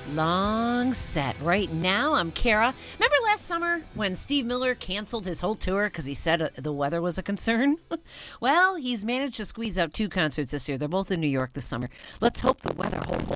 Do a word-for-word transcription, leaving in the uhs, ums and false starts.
Long set. Right now, I'm Kara. Remember last summer when Steve Miller canceled his whole tour because he said uh, the weather was a concern? Well, he's managed to squeeze out two concerts this year. They're both in New York this summer. Let's hope the weather holds